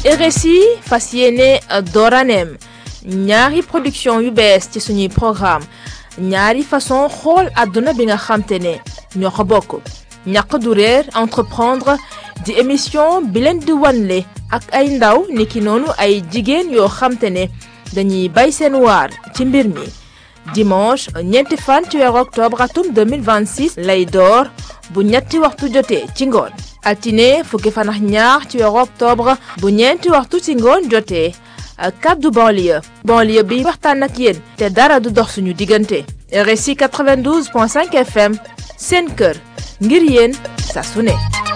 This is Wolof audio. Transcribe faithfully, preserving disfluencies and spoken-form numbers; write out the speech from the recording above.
R S I fas yéene dooraneem ñaari production yu bees ci suñuy programme ñaari façon xool àdduna bi nga xamte ne ñoo ko bokk ñàq du réer entreprendre di émission bi leen di wanle ak ay ndaw niki noonu ay jigéen yoo xamte ne dañuy bay seen waar ci mbir mi dimanche ñeenti fan ci weeru octobre atum deux mille vingt-six lay door bu ñetti waxtu jotee ci ngoon altine fukki fan ak ñaar ci weeru octobre bu ñeenti waxtu ci ngoon jotee kaddu banlieue banlieue bi waxtaan ak yéen te dara du dox suñu diggante R S I quatre-vingt-douze point cinq F M seen kër ngir yéen saa su ne